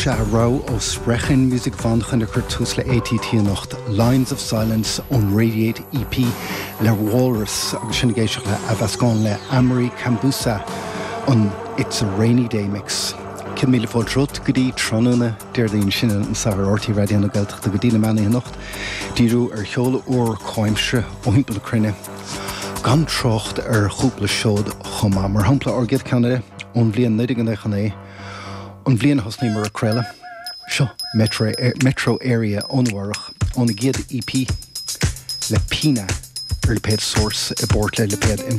se rá ó sprechen music van chunne tús le ATT nacht Lines of Silence on Radiate EP le Walrus agus sinna géisioach le a bhascáin le Amory Cambusa on It's a Rainy Day mix. Cin míle fáil trot go dtí tróna deir daon sinne an Sahar Orty radio na Gaeltach go dtí na meana nacht díú ar cheola uair cáimse ó himpeall crunne. Gan trocht chúpla seod chumá mar hampla orgad Canada ón bblion 19 an bblion hosnaí mar a creile seo metro area ónmharach ón géad EP le Pina ar le péad source i bord le péad